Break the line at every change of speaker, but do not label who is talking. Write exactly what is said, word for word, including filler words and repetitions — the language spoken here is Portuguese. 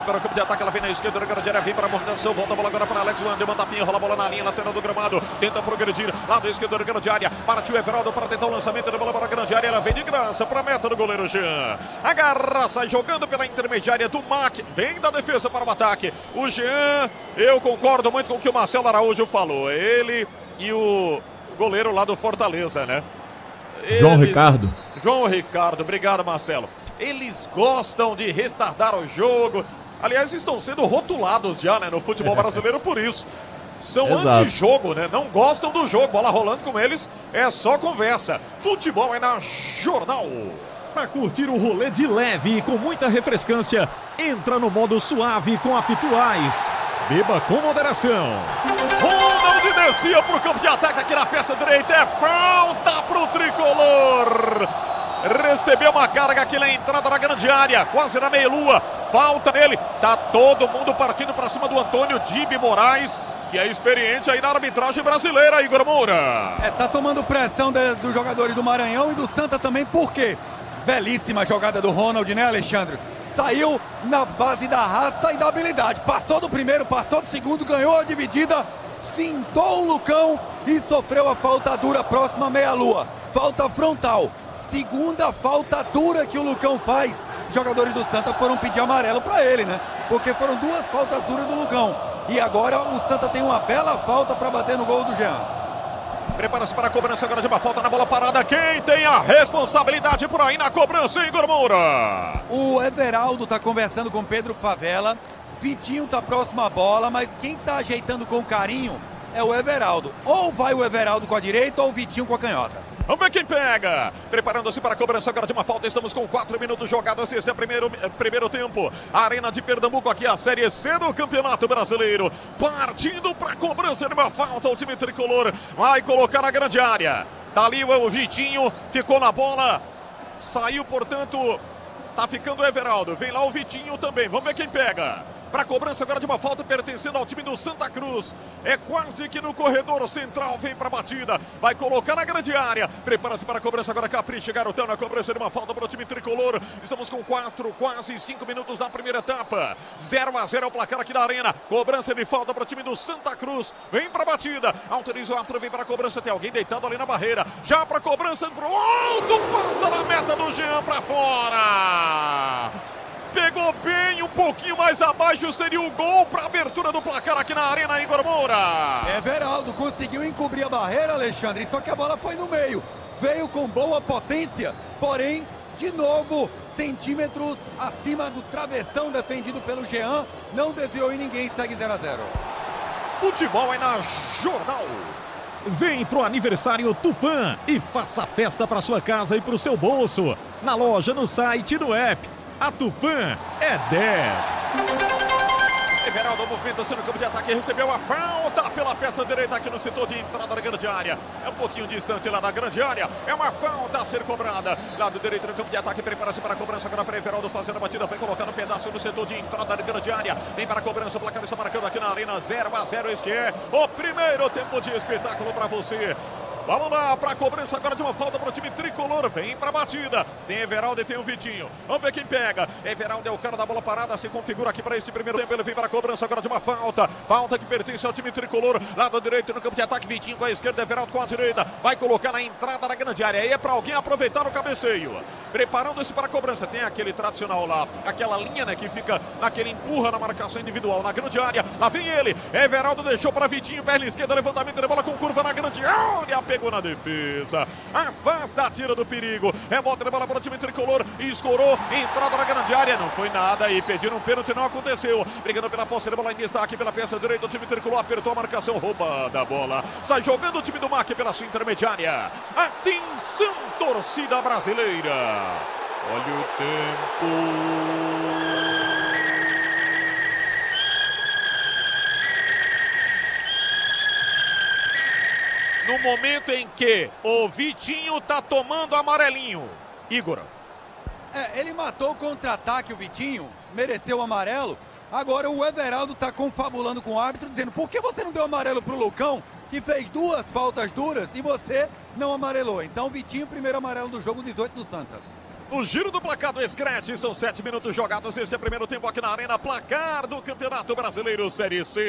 Agora o campo de ataque, ela vem na esquerda, na grande área, vem para a movimentação, volta a bola agora para Alex Wander, manda a pinha, rola a bola na linha lateral do gramado, tenta progredir, lado esquerdo da grande área, partiu Everaldo para tentar o lançamento da bola para a grande área, ela vem de graça para a meta do goleiro Jean, agarra, sai jogando pela intermediária do M A C, vem da defesa para o ataque, o Jean, eu concordo muito com o que o Marcelo Araújo falou, ele e o goleiro lá do Fortaleza, né? Eles...
João Ricardo.
João Ricardo, obrigado Marcelo. Eles gostam de retardar o jogo. Aliás, estão sendo rotulados já, né, no futebol brasileiro por isso. São anti-jogo, né? Não gostam do jogo. Bola rolando com eles é só conversa. Futebol é na Jornal.
Para curtir o rolê de leve e com muita refrescância, entra no modo suave com a Pituais. Beba com moderação.
Ronald descia para o campo de ataque aqui na peça direita. É falta para o tricolor. Recebeu uma carga aqui na entrada da grande área, quase na meia-lua, falta nele, tá todo mundo partindo para cima do Antônio Dibi Moraes, que é experiente aí na arbitragem brasileira, Igor Moura.
É, tá tomando pressão de, dos jogadores do Maranhão e do Santa também, por quê? Belíssima jogada do Ronald, né, Alexandre? Saiu na base da raça e da habilidade, passou do primeiro, passou do segundo, ganhou a dividida, fintou o Lucão e sofreu a falta dura próxima à meia-lua, falta frontal. Segunda falta dura que o Lucão faz. Os jogadores do Santa foram pedir amarelo para ele, né? Porque foram duas faltas duras do Lucão. E agora o Santa tem uma bela falta para bater no gol do Jean.
Prepara-se para a cobrança agora de uma falta na bola parada. Quem tem a responsabilidade por aí na cobrança, Igor Moura?
O Everaldo tá conversando com Pedro Favela. Vitinho tá próximo à bola, mas quem tá ajeitando com carinho é o Everaldo. Ou vai o Everaldo com a direita ou o Vitinho com a canhota.
Vamos ver quem pega. Preparando-se para a cobrança agora de uma falta. Estamos com quatro minutos jogados. Este é o primeiro, primeiro tempo. Arena de Pernambuco, aqui a Série C do Campeonato Brasileiro. Partindo para a cobrança de uma falta. O time tricolor vai colocar na grande área. Tá ali o Vitinho. Ficou na bola. Saiu, portanto. Tá ficando o Everaldo. Vem lá o Vitinho também. Vamos ver quem pega. Para a cobrança agora de uma falta pertencendo ao time do Santa Cruz. É quase que no corredor central, vem para a batida. Vai colocar na grande área. Prepara-se para a cobrança agora, Capricha, garotão na cobrança de uma falta para o time tricolor. Estamos com quatro, quase cinco minutos na primeira etapa. zero a zero é o placar aqui da arena. Cobrança de falta para o time do Santa Cruz. Vem para a batida. Autoriza o árbitro, vem para a cobrança. Tem alguém deitado ali na barreira. Já para a cobrança pro alto. Passa na meta do Jean para fora. Pegou bem, um pouquinho mais abaixo, seria o gol para abertura do placar aqui na arena, Igor Moura.
Everaldo conseguiu encobrir a barreira, Alexandre, só que a bola foi no meio. Veio com boa potência, porém, de novo, centímetros acima do travessão defendido pelo Jean. Não desviou em ninguém, segue zero a zero.
Futebol é na Jornal.
Vem pro aniversário Tupã e faça festa para sua casa e pro seu bolso. Na loja, no site e no app. A Tupã é dez.
Everaldo movimenta-se no campo de ataque, recebeu a falta pela peça direita aqui no setor de entrada da grande área. É um pouquinho distante lá da grande área. É uma falta a ser cobrada. Lado direito no campo de ataque, prepara-se para a cobrança agora para Everaldo fazendo a batida. Vai colocando um pedaço no setor de entrada da grande área. Vem para a cobrança, o placar está marcando aqui na arena zero a zero. Este é o primeiro tempo de espetáculo para você. Vamos lá para a cobrança agora de uma falta para o time tricolor. Vem para a batida. Tem Everaldo e tem o Vitinho. Vamos ver quem pega. Everaldo é o cara da bola parada. Se configura aqui para este primeiro tempo. Ele vem para a cobrança agora de uma falta. Falta que pertence ao time tricolor. Lado direito no campo de ataque. Vitinho com a esquerda. Everaldo com a direita. Vai colocar na entrada da grande área. Aí é para alguém aproveitar o cabeceio. Preparando-se para a cobrança. Tem aquele tradicional lá. Aquela linha, né, que fica naquele empurra na marcação individual na grande área. Lá vem ele. Everaldo deixou para Vitinho. Perna esquerda. Levantamento de bola com curva na grande área. Pegou na defesa, afasta a tira do perigo, rebota de bola para o time tricolor, escorou, entrada na grande área, não foi nada e pediram um pênalti, não aconteceu, brigando pela posse de bola em destaque pela peça direita, o time tricolor apertou a marcação, roubada a bola, sai jogando o time do M A C pela sua intermediária. Atenção, torcida brasileira, olha o tempo. No momento em que o Vitinho tá tomando amarelinho. Igor.
É, ele matou o contra-ataque, o Vitinho, mereceu o amarelo. Agora o Everaldo tá confabulando com o árbitro, dizendo: por que você não deu amarelo pro Lucão, que fez duas faltas duras, e você não amarelou? Então, Vitinho, primeiro amarelo do jogo, dezoito do Santa.
O giro do placar do Scratch, são sete minutos jogados. Este é o primeiro tempo aqui na Arena. Placar do Campeonato Brasileiro Série C.